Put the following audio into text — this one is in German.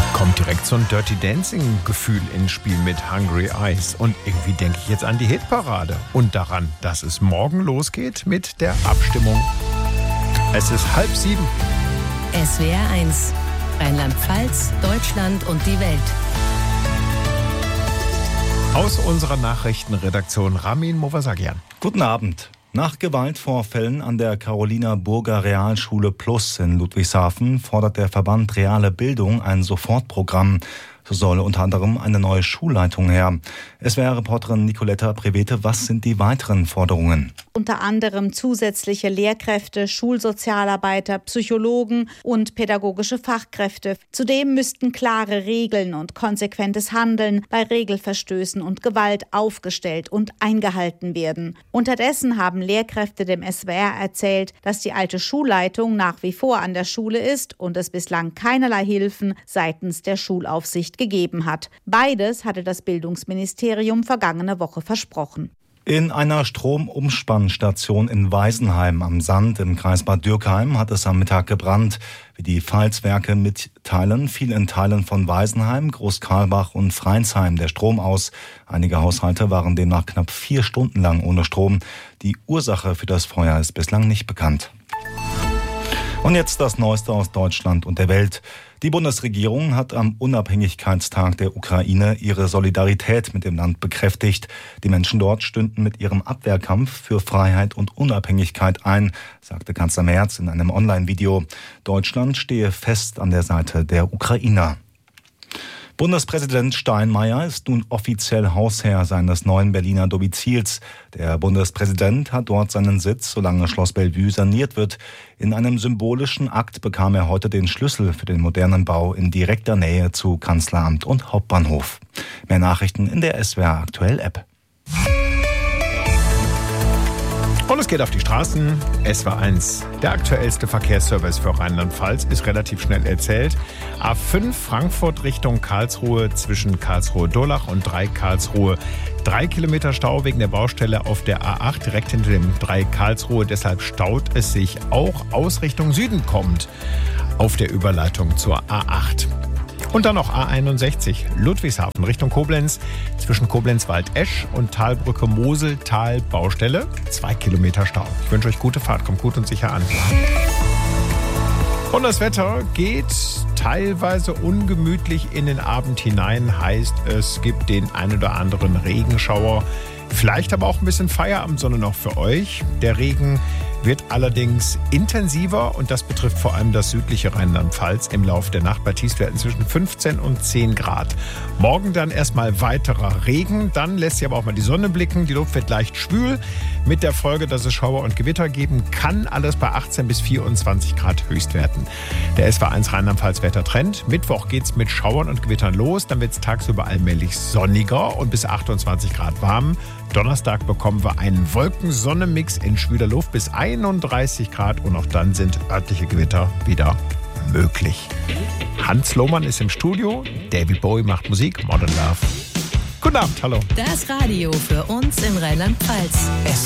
Kommt direkt so ein Dirty Dancing-Gefühl ins Spiel mit Hungry Eyes. Und irgendwie denke ich jetzt an die Hitparade und daran, dass es morgen losgeht mit der Abstimmung. Es ist 6:30. SWR 1, Rheinland-Pfalz, Deutschland und die Welt. Aus unserer Nachrichtenredaktion Ramin Movasagian. Guten Abend. Nach Gewaltvorfällen an der Carolina Burger Realschule Plus in Ludwigshafen fordert der Verband Reale Bildung ein Sofortprogramm. So soll unter anderem eine neue Schulleitung her. SWR-Reporterin Nicoletta Prevete, was sind die weiteren Forderungen? Unter anderem zusätzliche Lehrkräfte, Schulsozialarbeiter, Psychologen und pädagogische Fachkräfte. Zudem müssten klare Regeln und konsequentes Handeln bei Regelverstößen und Gewalt aufgestellt und eingehalten werden. Unterdessen haben Lehrkräfte dem SWR erzählt, dass die alte Schulleitung nach wie vor an der Schule ist und es bislang keinerlei Hilfen seitens der Schulaufsicht gegeben hat. Beides hatte das Bildungsministerium vergangene Woche versprochen. In einer Stromumspannstation in Weisenheim am Sand im Kreis Bad Dürkheim hat es am Mittag gebrannt. Wie die Pfalzwerke mitteilen, fiel in Teilen von Weisenheim, Großkarlbach und Freinsheim der Strom aus. Einige Haushalte waren demnach knapp 4 Stunden lang ohne Strom. Die Ursache für das Feuer ist bislang nicht bekannt. Und jetzt das Neueste aus Deutschland und der Welt. Die Bundesregierung hat am Unabhängigkeitstag der Ukraine ihre Solidarität mit dem Land bekräftigt. Die Menschen dort stünden mit ihrem Abwehrkampf für Freiheit und Unabhängigkeit ein, sagte Kanzler Merz in einem Online-Video. Deutschland stehe fest an der Seite der Ukrainer. Bundespräsident Steinmeier ist nun offiziell Hausherr seines neuen Berliner Domizils. Der Bundespräsident hat dort seinen Sitz, solange Schloss Bellevue saniert wird. In einem symbolischen Akt bekam er heute den Schlüssel für den modernen Bau in direkter Nähe zu Kanzleramt und Hauptbahnhof. Mehr Nachrichten in der SWR Aktuell App. Und es geht auf die Straßen. SWR 1. Der aktuellste Verkehrsservice für Rheinland-Pfalz ist relativ schnell erzählt. A5 Frankfurt Richtung Karlsruhe zwischen Karlsruhe-Durlach und Dreieck Karlsruhe. 3 Kilometer Stau wegen der Baustelle auf der A8 direkt hinter dem Dreieck Karlsruhe. Deshalb staut es sich auch aus Richtung Süden kommt auf der Überleitung zur A8. Und dann noch A61, Ludwigshafen Richtung Koblenz, zwischen Koblenz-Wald-Esch und Talbrücke Mosel-Tal Baustelle, 2 Kilometer Stau. Ich wünsche euch gute Fahrt, kommt gut und sicher an. Und das Wetter geht teilweise ungemütlich in den Abend hinein, heißt es gibt den ein oder anderen Regenschauer. Vielleicht aber auch ein bisschen Feierabendsonne noch für euch. Der Regen wird allerdings intensiver und das betrifft vor allem das südliche Rheinland-Pfalz im Laufe der Nacht bei Tiefstwerten zwischen 15 und 10 Grad. Morgen dann erstmal weiterer Regen, dann lässt sich aber auch mal die Sonne blicken. Die Luft wird leicht schwül mit der Folge, dass es Schauer und Gewitter geben kann. Alles bei 18 bis 24 Grad Höchstwerten. Der SWR 1 Rheinland-Pfalz Wettertrend. Mittwoch geht's mit Schauern und Gewittern los. Dann wird es tagsüber allmählich sonniger und bis 28 Grad warm. Donnerstag bekommen wir einen Wolken-Sonne-Mix in schwüler Luft bis 31 Grad und auch dann sind örtliche Gewitter wieder möglich. Hans Lohmann ist im Studio, David Bowie macht Musik, Modern Love. Guten Abend, hallo. Das Radio für uns in Rheinland-Pfalz.